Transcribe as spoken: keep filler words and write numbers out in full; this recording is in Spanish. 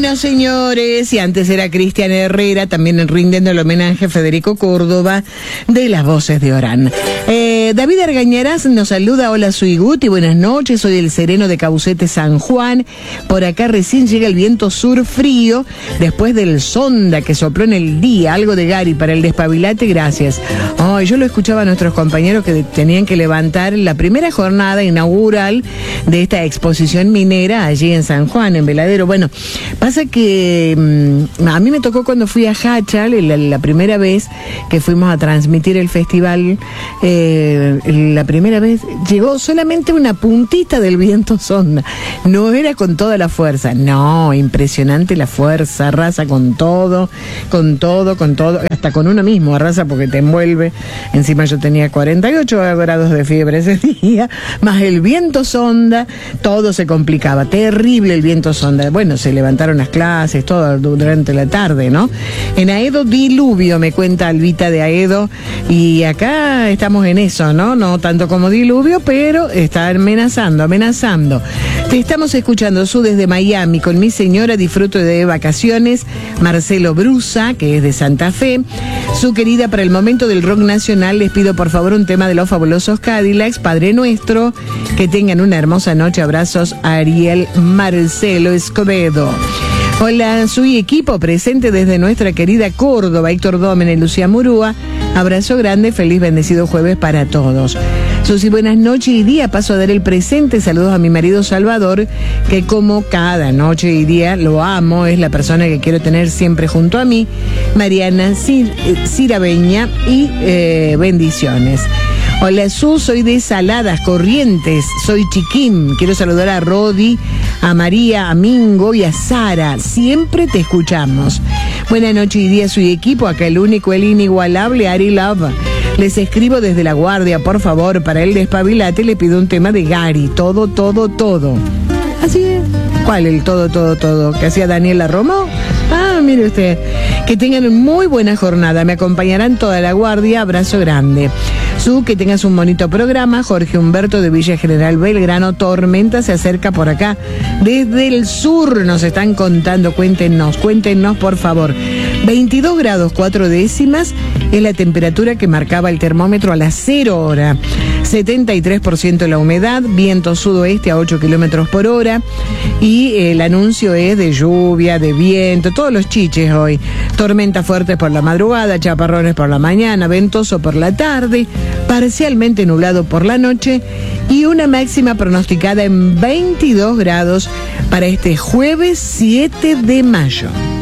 Bueno, señores, y antes era Cristian Herrera, también rindiendo el homenaje a Federico Córdoba de Las Voces de Orán. Eh, David Argañarás nos saluda, hola, soy Guti, buenas noches, soy el sereno de Caucete San Juan. Por acá recién llega el viento sur frío, después del sonda que sopló en el día, algo de Gary para el despabilate, gracias. Oh, yo lo escuchaba a nuestros compañeros que tenían que levantar la primera jornada inaugural de esta exposición minera allí en San Juan, en Veladero. Bueno, pasa que mmm, a mí me tocó cuando fui a Hachal, la, la primera vez que fuimos a transmitir el festival, eh, la primera vez llegó solamente una puntita del viento sonda, no era con toda la fuerza, no, impresionante la fuerza, arrasa con todo, con todo, con todo, hasta con uno mismo arrasa porque te envuelve. Encima yo tenía cuarenta y ocho grados de fiebre ese día, más el viento sonda, todo se complicaba, terrible el viento sonda. Bueno, se levantaron las clases, todo durante la tarde, ¿no? En Aedo diluvio, me cuenta Albita de Aedo, y acá estamos en eso, ¿no? No tanto como diluvio, pero está amenazando, amenazando. Te estamos escuchando, Su, desde Miami, con mi señora, disfruto de vacaciones. Marcelo Brusa, que es de Santa Fe. Su, querida, para el momento del rock nacional, les pido por favor un tema de los fabulosos Cadillacs, Padre Nuestro. Que tengan una hermosa noche. Abrazos, Ariel Marcelo Escobedo. Hola, soy equipo presente desde nuestra querida Córdoba, Héctor Dómenes, Lucía Murúa. Abrazo grande, feliz bendecido jueves para todos. Susi, buenas noches y día, paso a dar el presente, saludos a mi marido Salvador, que como cada noche y día lo amo, es la persona que quiero tener siempre junto a mí, Mariana Cir Cirabeña, y eh, bendiciones. Hola, Su, soy de Saladas, Corrientes, soy Chiquín, quiero saludar a Rodi, a María, a Mingo y a Sara, siempre te escuchamos. Buenas noches y día, soy equipo, acá el único, el inigualable Ari Love. Les escribo desde La Guardia, por favor, para el despabilate le pido un tema de Gary, todo, todo, todo. Así es. ¿Cuál? El todo, todo, todo, que hacía Daniela Romo. Ah, mire usted. Que tengan muy buena jornada, me acompañarán toda La Guardia, abrazo grande. Su, que tengas un bonito programa. Jorge Humberto de Villa General Belgrano, tormenta se acerca por acá. Desde el sur nos están contando, cuéntenos, cuéntenos por favor. veintidós grados cuatro décimas es la temperatura que marcaba el termómetro a las cero hora. setenta y tres por ciento la humedad, viento sudoeste a ocho kilómetros por hora, y el anuncio es de lluvia, de viento, todos los chiches hoy. Tormentas fuertes por la madrugada, chaparrones por la mañana, ventoso por la tarde, parcialmente nublado por la noche, y una máxima pronosticada en veintidós grados para este jueves siete de mayo.